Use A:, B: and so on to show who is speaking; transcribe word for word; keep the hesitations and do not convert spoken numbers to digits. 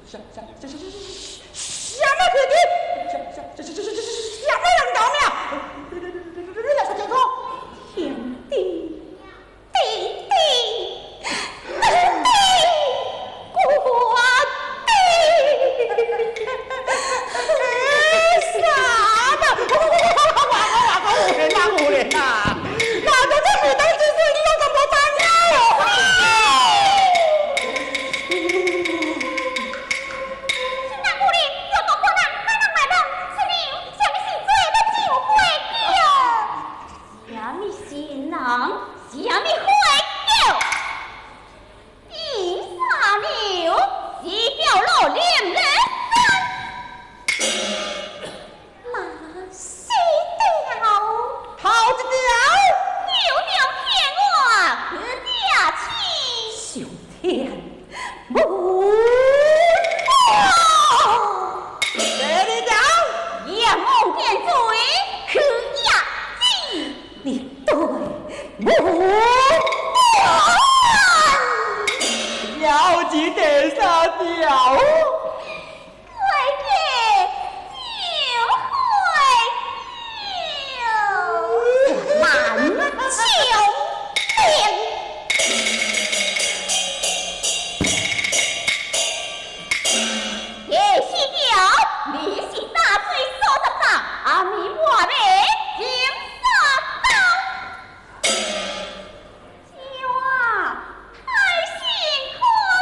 A: 什什什什什什么事情？什什什什什什什么人搞命？你来说清楚。天地，地地，天地，国地，啥的？我我我我我我无脸呐无脸呐！哪个这牡丹之事，你有什么办法？
B: 啥物花轿？第三流是表露两人马死掉，
A: 好子掉，
B: 有点骗我去假期。
A: 上天无这里讲，
B: 也梦见罪去假期。
A: 你对无要记得杀掉。